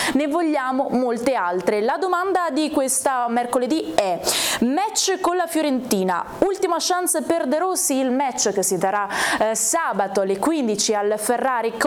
ne vogliamo molte altre. La domanda di questa mercoledì è: match con la Fiorentina, ultima chance per De Rossi, il match che si darà sabato alle 15 al Ferraris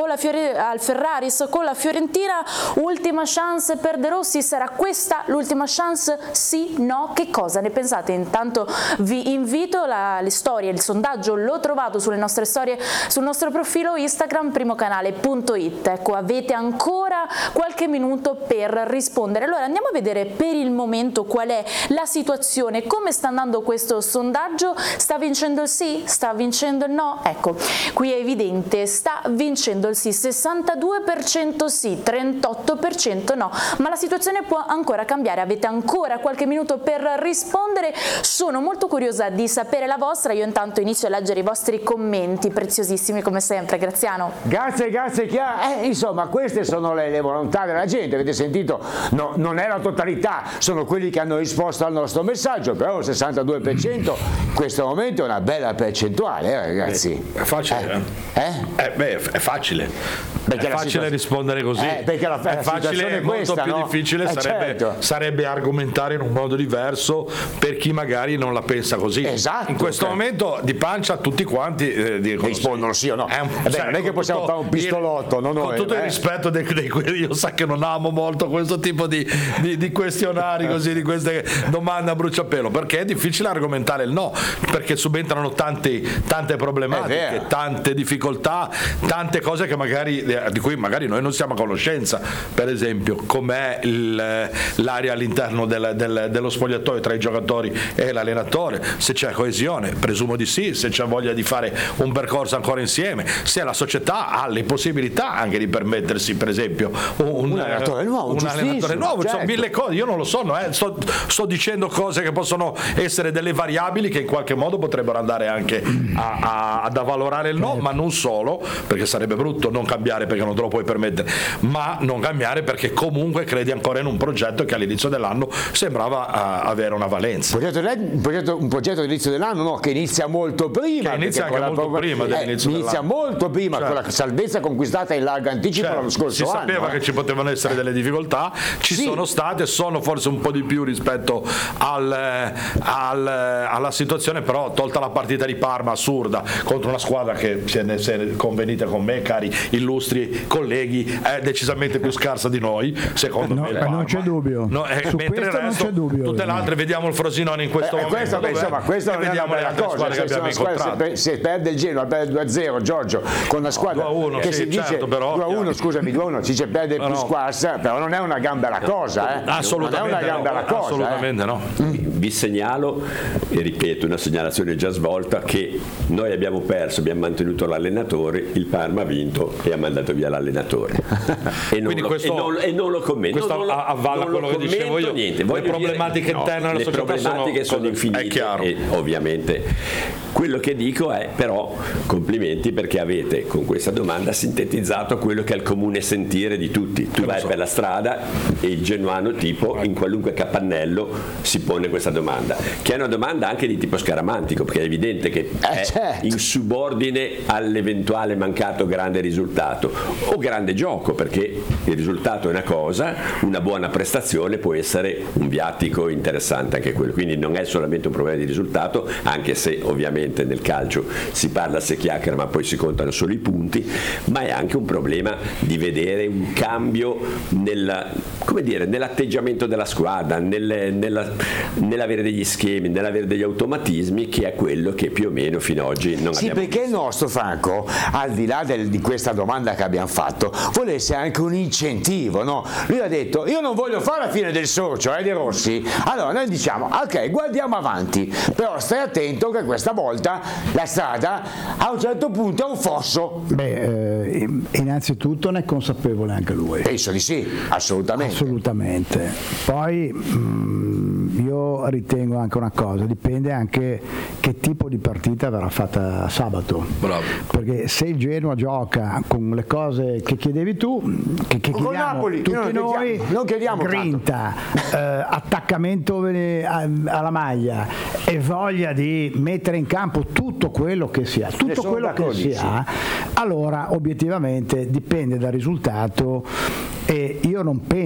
con la Fiorentina, ultima chance per De Rossi, sarà questa l'ultima chance? Sì, no, che cosa ne pensate? Intanto vi invito, le storie, il sondaggio l'ho trovato sulle nostre storie, sul nostro profilo Instagram primocanale.it. ecco, avete ancora qualche minuto per rispondere. Allora andiamo a vedere per il momento qual è la situazione, come sta andando questo sondaggio. Sta vincendo il sì? Sta vincendo il no? Ecco, qui è evidente, sta vincendo il sì, 62% sì, 38% no, ma la situazione può ancora cambiare, avete ancora qualche minuto per rispondere. Sono molto curiosa di sapere la vostra, io intanto inizio a leggere i vostri commenti, preziosissimi come sempre. Graziano. Grazie Chiara. Insomma, queste sono le volontà della gente, avete sentito? No, non è la totalità, sono quelli che hanno risposto al nostro messaggio, però il 62% in questo momento è una bella percentuale, ragazzi. È facile, è facile. Perché è facile rispondere così, perché è facile, è molto questa, più no? difficile sarebbe argomentare in un modo diverso per chi magari non la pensa così. Esatto, in questo momento di pancia tutti quanti rispondono sì o no. Non è che possiamo fare un pistolotto, con tutto il rispetto dei io so che non amo molto questo tipo di questionari così, di queste domande a bruciapelo, perché è difficile argomentare il no, perché subentrano tante problematiche, tante difficoltà, tante cose che di cui magari noi non siamo a conoscenza, per esempio com'è l'area all'interno dello spogliatoio tra i giocatori e l'allenatore, se c'è coesione, presumo di sì, se c'è voglia di fare un percorso ancora insieme, se la società ha le possibilità anche di permettersi per esempio un allenatore nuovo, certo. Sono mille cose, io non lo so, sto dicendo cose che possono essere delle variabili che in qualche modo potrebbero andare anche ad avvalorare il no, ma non solo, perché sarebbe brutto non cambiare perché non te lo puoi permettere, ma non cambiare perché comunque credi ancora in un progetto che all'inizio dell'anno sembrava avere una valenza. Un progetto all'inizio dell'anno che inizia molto prima, che inizia anche molto prima dell'inizio inizia molto prima, certo. Con la salvezza conquistata in largo anticipo l'anno scorso anno. Si sapeva che ci potevano essere delle difficoltà, sono state, sono forse un po' di più rispetto alla situazione, però tolta la partita di Parma assurda contro una squadra che, se convenite con me cari illustri colleghi, è decisamente più scarsa di noi, secondo me non c'è dubbio, mentre il resto tutte le altre, vediamo il Frosinone in questo momento, questo non è una bella cosa, se perde il Genoa, perde 2-0 Giorgio, con una squadra 2-1, che si dice 2-1, scusami, 2-1 si dice perde più squarsa, però non è una gran bella cosa, assolutamente, assolutamente no. Vi segnalo, e ripeto, una segnalazione già svolta, che noi abbiamo perso, abbiamo mantenuto l'allenatore, il Parma ha vinto e ha mandato via l'allenatore e non lo commento. Questo avvala quello che dicevo io. Niente. Le problematiche interne alla società sono infinite, e ovviamente quello che dico è però complimenti, perché avete con questa domanda sintetizzato quello che è il comune sentire di tutti. Tu vai per la strada e il genuano tipo in qualunque capannello si pone questa domanda, che è una domanda anche di tipo scaramantico, perché è evidente che è in subordine all'eventuale mancato grande risultato o grande gioco, perché il risultato è una cosa, una buona prestazione può essere un viatico interessante anche quello, quindi non è solamente un problema di risultato, anche se ovviamente nel calcio si parla, si chiacchiera, ma poi si contano solo i punti, ma è anche un problema di vedere un cambio nell'atteggiamento della squadra, nell'avere degli schemi, nell'avere degli automatismi, che è quello che più o meno fino ad oggi non abbiamo perché visto. Il nostro Franco, al di là di questa domanda che abbiamo fatto, vuole essere anche un incentivo, no? Lui ha detto: io non voglio fare la fine del socio, De Rossi, allora noi diciamo ok, guardiamo avanti, però stai attento che questa volta la strada a un certo punto è un fosso. Innanzitutto ne è consapevole anche lui. Penso di sì, assolutamente. Poi io ritengo anche una cosa, dipende anche che tipo di partita verrà fatta sabato. Bravo. Perché se il Genoa gioca con le cose che chiedevi tu, che chiediamo Napoli, tutti noi, non chiediamo grinta, attaccamento alla maglia e voglia di mettere in campo tutto quello che si ha, allora obiettivamente dipende dal risultato, e io non penso